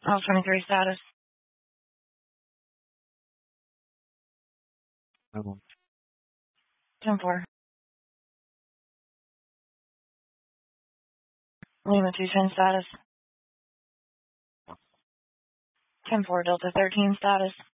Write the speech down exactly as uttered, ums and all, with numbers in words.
L twenty-three status. ten four. Lima two ten status. ten four Delta thirteen status.